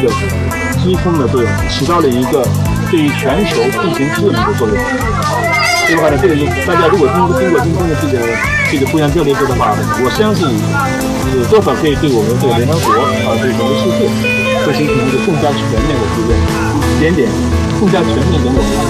个支撑的作用，起到了一个对于全球进行治理的作用。所以的话呢，这个大家如果经过今天的这个互相交流后的话，我相信多少可以对我们这个联合国对整个世界会形成一个更加全面的这个一点点更加全面的我们